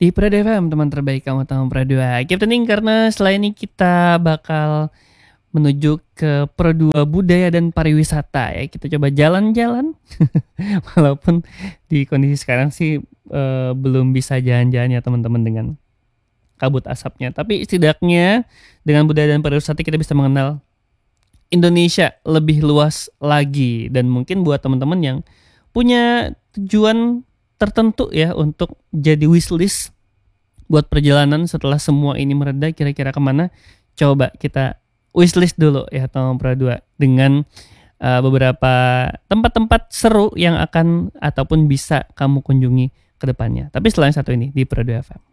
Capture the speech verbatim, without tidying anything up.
Di Prado F M, teman terbaik kamu teman Prado. Keep tuning karena setelah ini kita bakal menuju ke Pro dua Budaya dan Pariwisata ya. Kita coba jalan-jalan. Walaupun di kondisi sekarang sih eh, belum bisa jalan-jalan ya teman-teman dengan kabut asapnya. Tapi setidaknya dengan budaya dan pariwisata kita bisa mengenal Indonesia lebih luas lagi. Dan mungkin buat teman-teman yang punya tujuan tertentu ya untuk jadi wishlist buat perjalanan setelah semua ini mereda, kira-kira kemana, coba kita wishlist dulu ya teman Pro dua dengan uh, beberapa tempat-tempat seru yang akan ataupun bisa kamu kunjungi ke depannya. Tapi selain satu ini di Pro dua F M.